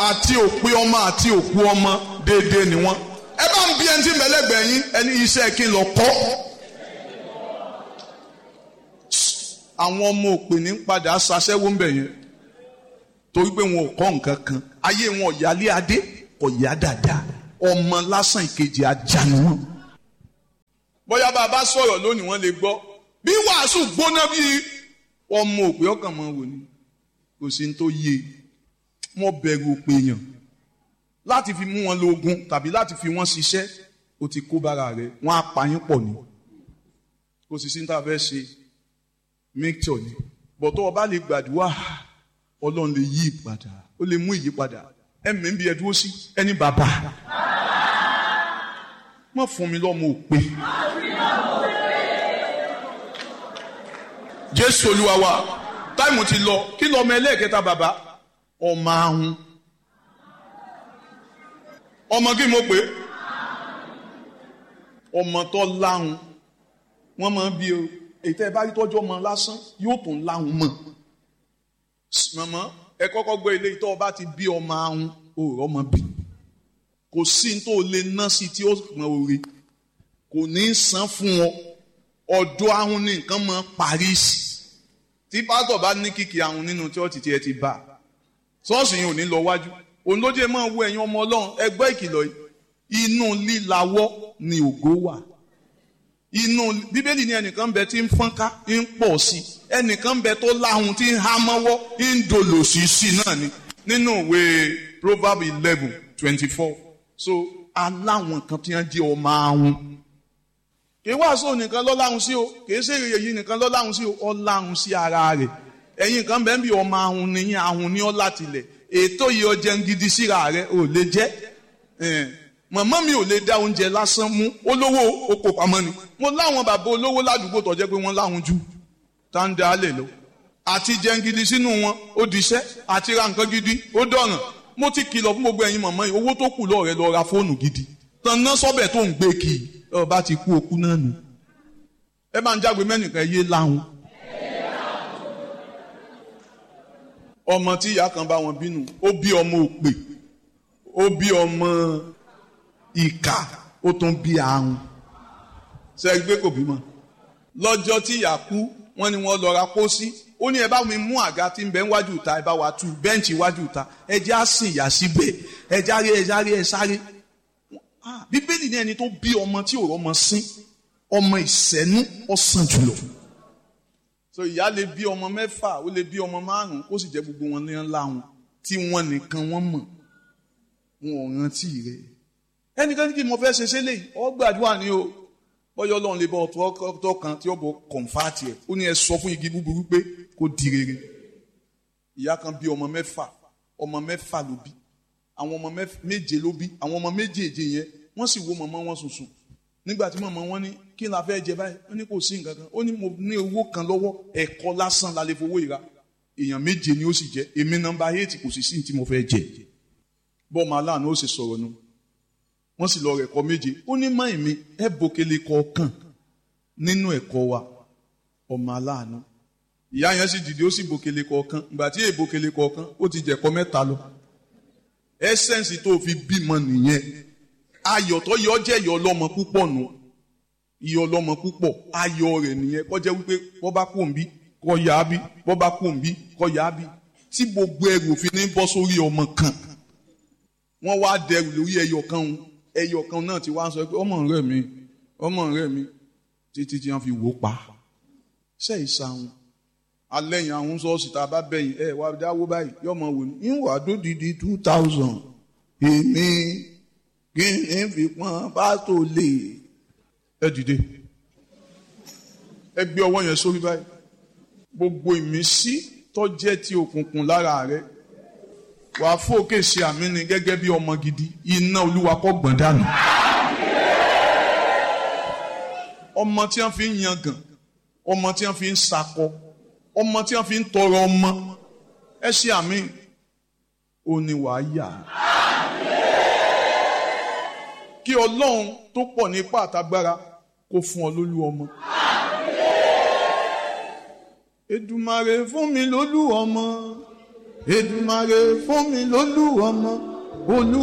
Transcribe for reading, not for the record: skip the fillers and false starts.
àti òpè ọmọ àti òkú ọmọ déédéé ni wọ́n. Ẹ bá ń bí ẹni tí mẹ́lẹ́gbẹ̀ẹ́ yín ẹni iṣẹ́ kí n lọ kọ́. Àwọn ọmọ òpè ní padà ṣaṣẹ́wó ń bẹ̀ yẹn torí pé wọn ò kọ́ nǹkan kan. Ayé wọn ò yálé adé kò yá dáadáa. Ọmọ lásán ìkejì ajá ni wọ́n. Bóyá bá a bá sọ̀rọ̀ lónìí wọ́n lè gbọ́. Bí wàásù gbóná bí ọmọ òpè ọkàn mọ́ wò ni kò sí ní tó yé. Wọ́n bẹ̀rù òpè èèyàn láti fi mú wọn lógun tàbí láti fi wọ́n ṣiṣẹ́. O ti kó bára rẹ̀ wọ́n á pa yín pọ̀ ni. Kò sì sí ní tá a fẹ́ ṣe mixture ni. Bọ̀tọ́ ọba lè gbàdúrà Ọlọ́run lè yí ìpadà. Ó lè mú ìyípadà. Ẹ̀mí ń bí ẹ dúró sí ẹni bàbá. Má fún mi lọ́mọ òpè. Jésù Olúwa wa táìmù ti lọ kí lọ́mọ ẹlẹ́ẹ̀kẹta bàbá ọmọ ahun. Ọmọ kí mo pè é? Ọmọ tó láhun. Wọ́n máa ń bí o èyí tẹ́ ẹ bá rí tọ́jú ọmọ lásán yóò tún láhun mọ̀. Màmá ẹ kọ́kọ́ gbọ́ ilé ìtọ́ ọba ti bí ọmọ ahun òòrọ̀ ọmọ bí. Kò sí ní tó lè ná sí tí ó mọ orí. Kò ní í san fún ọ. Ọ̀dọ̀ ahun ní nǹkan mọ́ Paris. Tí pásítọ̀ bá ní kìkì ahun nínú chọ́ọ̀tì tí ẹ ti bá. Ṣọ́ọ̀ṣì yìí ò ní lọ wájú. Òun ló jẹ́ máa wo ẹ̀yin ọmọ Ọlọ́run ẹgbẹ́ ìkìlọ̀ yìí. Inú lílawọ́ ni ògo wà. Inú Bíbélì ní ẹnìkan bẹ tí ń fọ́nká ń pọ̀ sí. Ẹnìkan bẹ tó láhun tí ń há mọ́wọ́ ń dolo sí náà ni. Nínú ìwé Proverbs 11:24. So aláwọn kan tí wọ́n jẹ́ ọmọ ahun. Kì í wàásù nìkan ló láhun sí o. Kì í ṣe èrè yìí nìkan ló láhun sí o. Ó láhun sí ara rẹ̀. Ẹ̀yin kan bẹ́ẹ̀ bí ọmọ ahun nìyẹn ahun ní ọ́ látilẹ̀. Ètò yìí ọjẹ́ ń gidi síra rẹ̀ ò lè jẹ́. Màmá mi ò lè dá oúnjẹ lásán mú olówó oko pamọ́ ni. Mo láwọn bàbá olówó ládùúgbò tó jẹ́ pé wọ́n láhun jù tá ń da alẹ̀ lọ. Àti jẹun gidi sínú wọn ó diṣẹ́ àti ra nǹkan gidi ó dọ̀ràn. Mo ti kìlọ̀ fún gbogbo ẹ̀yin màmá yìí owó tó kù lọ́ọ̀rẹ́ lọ ra fóònù gidi. Tàn ná sọ́bẹ̀ tó ń gbé kì í ọba ti kú okú náà nù. Ẹ máa ń jágbe mẹ́nìkan yé láhun. Ọmọ tí ìyá kan bá wọn bínú ó bí ọmọ òpè ó bí ọmọ ìkà ó tún bí ahun. Ṣé ẹ gbé kò bímọ? Lọ́jọ́ tí ìyá kú wọ́n ní wọ́n lọ ra pósí. Ó ní ẹ bá mi mú àga tí ń bẹ níwájú ìta ẹ bá wa tú bẹ́ǹchì iwájú ìta ẹ jẹ́ á sìn ìyá síbẹ̀ ẹ járe ẹ sáré. Bíbélì ní ẹni tó bí ọmọ tí ò rọ́mọ sín ọmọ ìṣẹ́nú ọ̀sán jùlọ. So ìyá lè bí ọmọ 6 ó lè bí ọmọ 5 kó sì jẹ́ gbogbo wọn ní ńlá wọn tí wọ́n nìkan wọ́n mọ̀ wọn ò rántí rẹ̀. Ẹnìkan ní kí mo fẹ́ ṣe sílẹ̀ yìí ọ gbàdúrà ní o bọ́yọ́ Ọlọ́run lè bọ́ ọ̀tọ́ kan tí ó bọ̀ kọ̀ǹfàtì ẹ̀ ó ní ẹ sọ fún igi búburú pé kó di rere. Ìyá kan bí ọmọ 6 ọmọ 6 ló bí àwọn ọmọ 7 ló bí àwọn ọmọ 7 yẹn wọ́n sì wo màmá wọn sùnsùn. Nígbà tí màmá wọn ní kí la fẹ́ jẹ báyìí ó ní kò sí nǹkan kan ó ní mo ní owó kan lọ́wọ́ ẹ̀kọ́ lásán la lè fowó ìra èèyàn 7 ni ó sì jẹ èmi nọ́mbà 8 kò sì sí ní tí mo fẹ́ jẹ. Bọ́ọ̀mù aláàánú ó sì sọ̀rọ̀ nù wọ́n sì lọ rẹ̀ ẹ̀kọ́ 7 ó ní má èmi ẹ bòkèlè kọ̀ọ̀kan nínú ẹ̀kọ́ wa ọmọ aláàánú. Ìyá yẹn sì dìde ó sì bòkèlè kọ̀ọ̀kan ìgbà tí èbòkèlè kọ̀ọ̀kan ó ti jẹ̀kọ́ 3 lọ. Ẹ́sẹ̀nsì tó fi bímọ nìyẹn. Ayọ̀ tó yọ jẹ́ ìyọ̀ ọlọ́mọ púpọ̀ nù. Ìyọ̀ ọlọ́mọ púpọ̀ ayọ̀ rẹ̀ nìyẹn kó jẹ́ wípé bọ́ bá kú òǹbí kó yá á bí bọ́ bá kú òǹbí kó yá á bí. Tí gbogbo ẹrù òfin ní bọ́ sórí ọmọ kan. Wọ́n wá dẹrù lórí ẹyọ kan náà ti wá sọ pé ọmọ rẹ̀ mi títí tí wọ́n fi wò pa. Ṣé ìsàwọn alẹ́yìn àwọn sọ́ọ̀sì tá a bá bẹ̀yìn ẹ̀ wá dáwó báyìí yọmọ wò ní ìwà dódìdí 2000 èmi kí n fi pọ́n pásítọ̀ lè. Ẹ dìde ẹ gbé ọwọ́ yẹn sórí báyìí gbogbo ìmísí tó jẹ́ ti òkùnkùn lára rẹ̀ wà fòkè ṣe àmì ni gẹ́gẹ́ bí ọmọ gidi iná Olúwa kó gbọ̀n dànù. Ọmọ tí wọ́n fi ń yangàn ọmọ tí wọ́n fi ń sakọ ọmọ tí wọ́n fi ń tọrọ ọmọ ẹ ṣe àmì ò ní wàá yà. Kí Ọlọ́run tó pọ̀ ní ipá àtagbára kó fún ọ lólú ọmọ. Èdùmàrè fún mi lólú ọmọ Èdùmàrè fún mi lólú ọmọ olú.